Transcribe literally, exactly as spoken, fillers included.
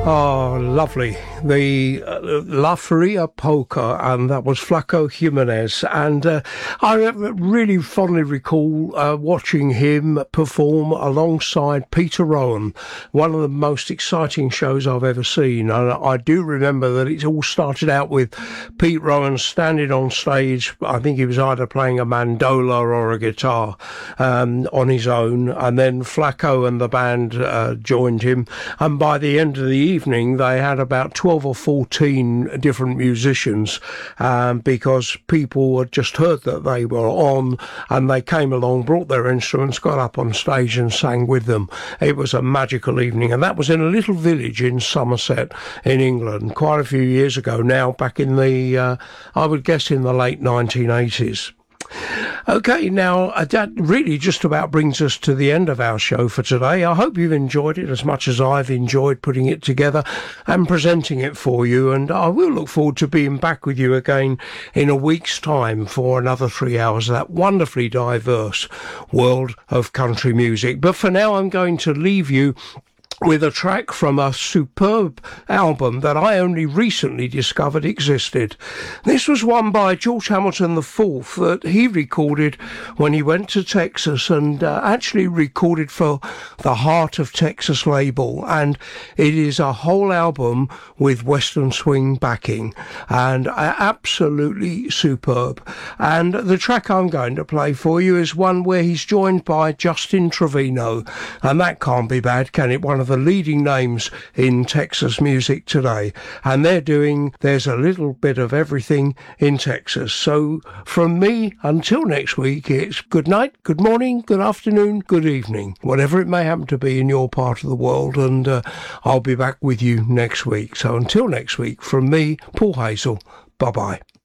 Oh, lovely. The uh, La Feria Polka, and that was Flaco Jimenez. And uh, I really fondly recall uh, watching him perform alongside Peter Rowan, one of the most exciting shows I've ever seen. And I do remember that it all started out with Pete Rowan standing on stage. I think he was either playing a mandola or a guitar um, on his own. And then Flaco and the band uh, joined him. And by the end of the evening, they had about twelve or fourteen different musicians um, because people had just heard that they were on, and they came along, brought their instruments, got up on stage and sang with them. It was a magical evening, and that was in a little village in Somerset in England quite a few years ago now, back in the, uh, I would guess in the late nineteen eighties. Okay, now uh, that really just about brings us to the end of our show for today. I hope you've enjoyed it as much as I've enjoyed putting it together and presenting it for you, and I will look forward to being back with you again in a week's time for another three hours of that wonderfully diverse world of country music. But for now, I'm going to leave you with a track from a superb album that I only recently discovered existed. This was one by George Hamilton the fourth that he recorded when he went to Texas, and uh, actually recorded for the Heart of Texas label, and it is a whole album with Western swing backing, and uh, absolutely superb. And the track I'm going to play for you is one where he's joined by Justin Trevino, and that can't be bad, can it? One of the leading names in Texas music today, and they're doing There's a Little Bit of Everything in Texas. So from me, until next week, it's good night, good morning, good afternoon, good evening, whatever it may happen to be in your part of the world, and uh, I'll be back with you next week. So until next week, from me, Paul Hazel, bye bye.